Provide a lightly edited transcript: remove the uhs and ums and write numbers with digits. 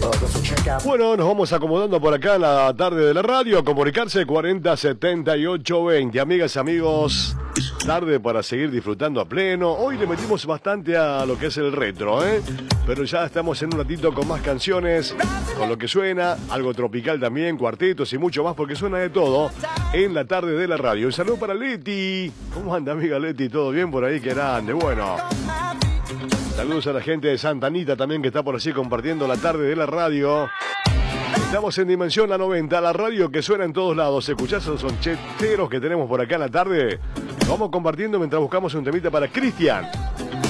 Bueno, nos vamos acomodando por acá en la tarde de la radio. Comunicarse 40 78 20. Amigas, amigos, tarde para seguir disfrutando a pleno. Hoy le metimos bastante a lo que es el retro, pero ya estamos en un ratito con más canciones, con lo que suena, algo tropical también, cuartetos y mucho más, porque suena de todo en la tarde de la radio. Un saludo para Leti. ¿Cómo anda, amiga Leti? ¿Todo bien por ahí? Que grande. Bueno, saludos a la gente de Santa Anita también, que está por así compartiendo la tarde de la radio. Estamos en Dimensión la 90, la radio que suena en todos lados. ¿Escuchás esos soncheteros que tenemos por acá en la tarde? Vamos compartiendo mientras buscamos un temita para Cristian.